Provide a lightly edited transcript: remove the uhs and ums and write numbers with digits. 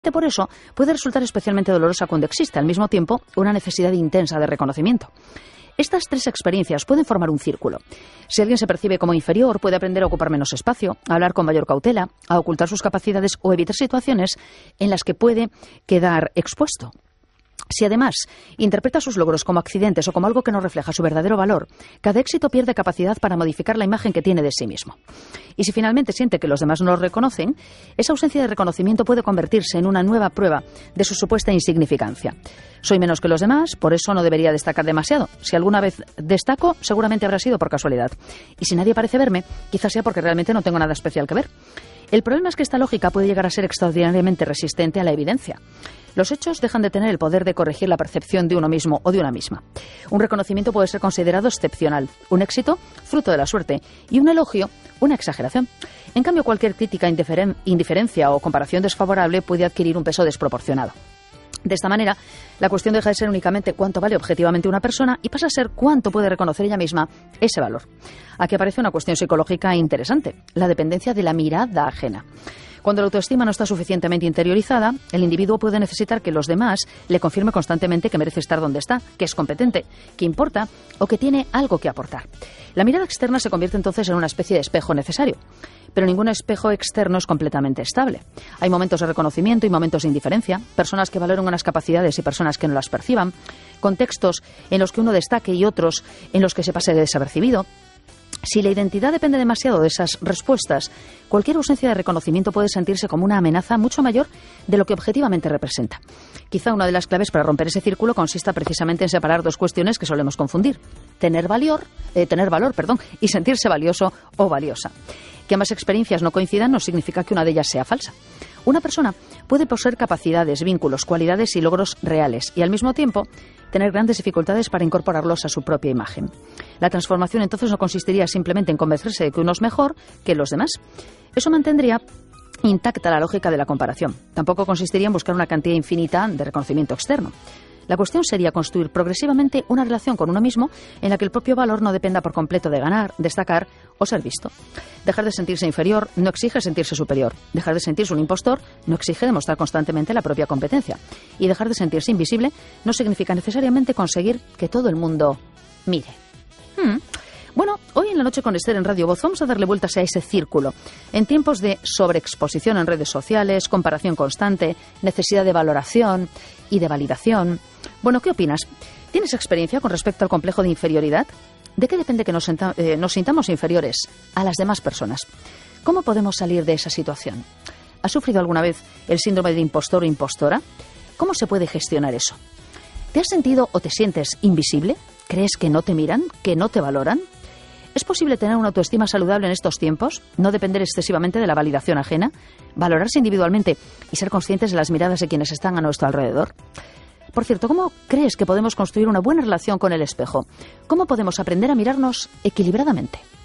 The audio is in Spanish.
Por eso puede resultar especialmente dolorosa cuando existe al mismo tiempo una necesidad intensa de reconocimiento. Estas tres experiencias pueden formar un círculo. Si alguien se percibe como inferior, puede aprender a ocupar menos espacio, a hablar con mayor cautela, a ocultar sus capacidades o evitar situaciones en las que puede quedar expuesto. Si además interpreta sus logros como accidentes o como algo que no refleja su verdadero valor, cada éxito pierde capacidad para modificar la imagen que tiene de sí mismo. Y si finalmente siente que los demás no lo reconocen, esa ausencia de reconocimiento puede convertirse en una nueva prueba de su supuesta insignificancia. Soy menos que los demás, por eso no debería destacar demasiado. Si alguna vez destaco, seguramente habrá sido por casualidad. Y si nadie parece verme, quizás sea porque realmente no tengo nada especial que ver. El problema es que esta lógica puede llegar a ser extraordinariamente resistente a la evidencia. Los hechos dejan de tener el poder de corregir la percepción de uno mismo o de una misma. Un reconocimiento puede ser considerado excepcional, un éxito, fruto de la suerte, y un elogio, una exageración. En cambio, cualquier crítica, indiferencia o comparación desfavorable puede adquirir un peso desproporcionado. De esta manera, la cuestión deja de ser únicamente cuánto vale objetivamente una persona y pasa a ser cuánto puede reconocer ella misma ese valor. Aquí aparece una cuestión psicológica interesante, la dependencia de la mirada ajena. Cuando la autoestima no está suficientemente interiorizada, el individuo puede necesitar que los demás le confirmen constantemente que merece estar donde está, que es competente, que importa o que tiene algo que aportar. La mirada externa se convierte entonces en una especie de espejo necesario. Pero ningún espejo externo es completamente estable. Hay momentos de reconocimiento y momentos de indiferencia, personas que valoren unas capacidades y personas que no las perciban, contextos en los que uno destaque y otros en los que se pase desapercibido. Si la identidad depende demasiado de esas respuestas, cualquier ausencia de reconocimiento puede sentirse como una amenaza mucho mayor de lo que objetivamente representa. Quizá una de las claves para romper ese círculo consista precisamente en separar dos cuestiones que solemos confundir: tener valor y sentirse valioso o valiosa. Que ambas experiencias no coincidan no significa que una de ellas sea falsa. Una persona puede poseer capacidades, vínculos, cualidades y logros reales y al mismo tiempo tener grandes dificultades para incorporarlos a su propia imagen. La transformación entonces no consistiría simplemente en convencerse de que uno es mejor que los demás. Eso mantendría intacta la lógica de la comparación. Tampoco consistiría en buscar una cantidad infinita de reconocimiento externo. La cuestión sería construir progresivamente una relación con uno mismo en la que el propio valor no dependa por completo de ganar, destacar o ser visto. Dejar de sentirse inferior no exige sentirse superior. Dejar de sentirse un impostor no exige demostrar constantemente la propia competencia. Y dejar de sentirse invisible no significa necesariamente conseguir que todo el mundo mire. Bueno, hoy en La Noche con Esther en Radio Voz vamos a darle vueltas a ese círculo. En tiempos de sobreexposición en redes sociales, comparación constante, necesidad de valoración y de validación. Bueno, ¿qué opinas? ¿Tienes experiencia con respecto al complejo de inferioridad? ¿De qué depende que nos sintamos inferiores a las demás personas? ¿Cómo podemos salir de esa situación? ¿Has sufrido alguna vez el síndrome de impostor o impostora? ¿Cómo se puede gestionar eso? ¿Te has sentido o te sientes invisible? ¿Crees que no te miran? ¿Que no te valoran? ¿Es posible tener una autoestima saludable en estos tiempos? ¿No depender excesivamente de la validación ajena? ¿Valorarse individualmente y ser conscientes de las miradas de quienes están a nuestro alrededor? Por cierto, ¿cómo crees que podemos construir una buena relación con el espejo? ¿Cómo podemos aprender a mirarnos equilibradamente?